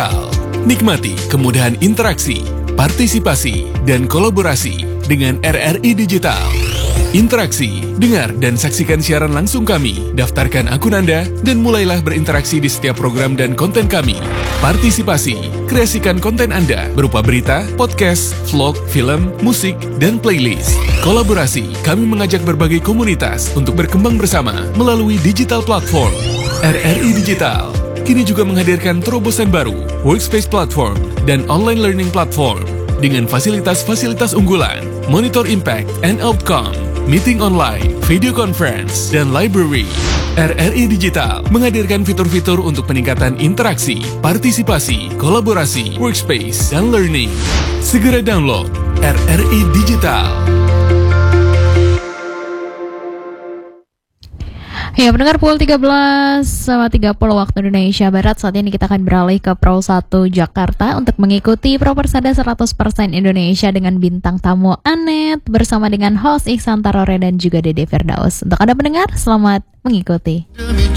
Digital. Nikmati kemudahan interaksi, partisipasi, dan kolaborasi dengan RRI Digital. Interaksi, dengar dan saksikan siaran langsung kami, daftarkan akun Anda, dan mulailah berinteraksi di setiap program dan konten kami. Partisipasi, kreasikan konten Anda berupa berita, podcast, vlog, film, musik, dan playlist. Kolaborasi, kami mengajak berbagai komunitas untuk berkembang bersama melalui digital platform. RRI Digital kini juga menghadirkan terobosan baru, workspace platform, dan online learning platform dengan fasilitas-fasilitas unggulan, monitor impact and outcome, meeting online, video conference, dan library. RRI Digital menghadirkan fitur-fitur untuk peningkatan interaksi, partisipasi, kolaborasi, workspace, dan learning. Segera download RRI Digital. Ya, pendengar, pukul 13.30 waktu Indonesia Barat. Saat ini kita akan beralih ke Pro 1 Jakarta untuk mengikuti Pro Persada 100% Indonesia dengan bintang tamu Anet bersama dengan host Ihsan Tarore dan juga Dede Firdaus. Untuk Anda pendengar, selamat mengikuti.